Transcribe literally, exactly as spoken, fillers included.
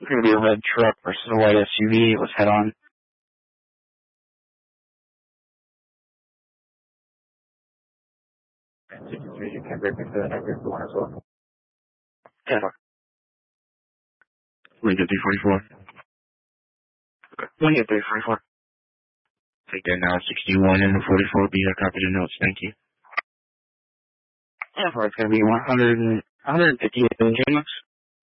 It's going to be a red truck versus a white S U V. Let's head on. You can break into that number if you want as well. Yeah. Lincoln three forty-four. Okay. Lincoln three forty-four. Take that now, sixty-one and the forty-four B. I copy the notes. Thank you. Yeah, it's going to be one hundred and, one hundred fifty-eight engine.